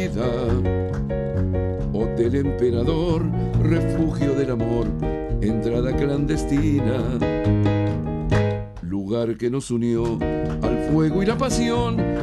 Hotel Emperador, refugio del amor, entrada clandestina, lugar que nos unió al fuego y la pasión.